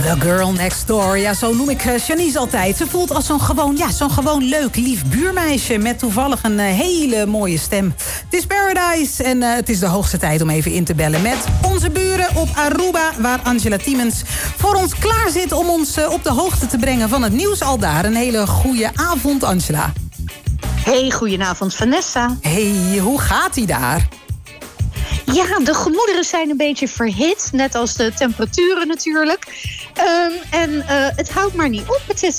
The Girl Next Door. Ja, zo noem ik Shanice altijd. Ze voelt als zo'n gewoon leuk, lief buurmeisje met toevallig een hele mooie stem. Het is Paradise en het is de hoogste tijd om even in te bellen met onze buren op Aruba, waar Angela Tiemens voor ons klaar zit om ons op de hoogte te brengen van het nieuws al daar. Een hele goede avond, Angela. Hey, goedenavond, Vanessa. Hey, hoe gaat ie daar? Ja, de gemoederen zijn een beetje verhit, net als de temperaturen natuurlijk. Het houdt maar niet op.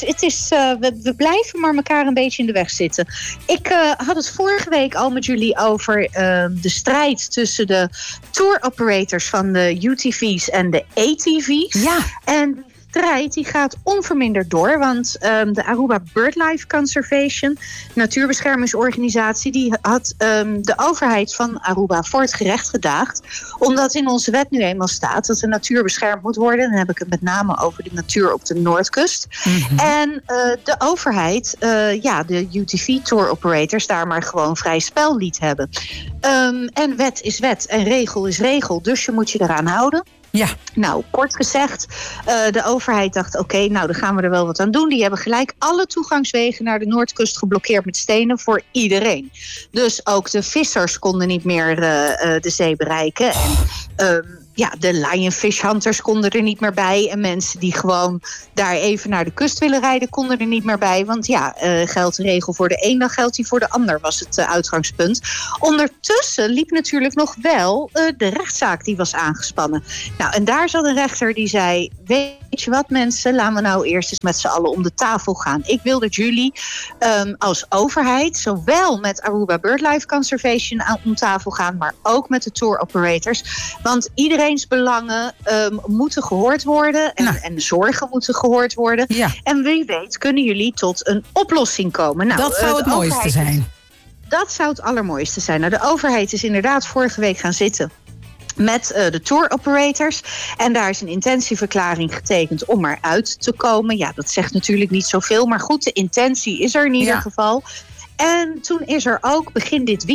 We blijven maar elkaar een beetje in de weg zitten. Ik had het vorige week al met jullie over de strijd tussen de tour operators van de UTV's en de ATV's. Ja. En de strijd die gaat onverminderd door, want de Aruba BirdLife Conservation, natuurbeschermingsorganisatie, die had de overheid van Aruba voor het gerecht gedaagd, omdat in onze wet nu eenmaal staat dat de natuur beschermd moet worden. Dan heb ik het met name over de natuur op de Noordkust. Mm-hmm. En de overheid, de UTV tour operators, daar maar gewoon vrij spel liet hebben. En wet is wet en regel is regel, dus je moet je eraan houden. Ja. Nou, kort gezegd, de overheid dacht, oké, dan gaan we er wel wat aan doen. Die hebben gelijk alle toegangswegen naar de Noordkust geblokkeerd met stenen voor iedereen. Dus ook de vissers konden niet meer de zee bereiken. En de lionfish hunters konden er niet meer bij. En mensen die gewoon daar even naar de kust willen rijden, konden er niet meer bij. Want geldt de regel voor de een, dan geldt die voor de ander, was het uitgangspunt. Ondertussen liep natuurlijk nog wel de rechtszaak die was aangespannen. Nou, en daar zat een rechter die zei, weet je wat mensen, laten we nou eerst eens met z'n allen om de tafel gaan. Ik wil dat jullie als overheid, zowel met Aruba BirdLife Conservation om tafel gaan, maar ook met de tour operators. Want iedereen's belangen moeten gehoord worden en zorgen moeten gehoord worden. Ja. En wie weet kunnen jullie tot een oplossing komen. Nou, dat zou het mooiste zijn. Dat zou het allermooiste zijn. Nou, de overheid is inderdaad vorige week gaan zitten met de tour operators. En daar is een intentieverklaring getekend om eruit te komen. Ja, dat zegt natuurlijk niet zoveel. Maar goed, de intentie is er in ieder geval. En toen is er ook begin dit weekend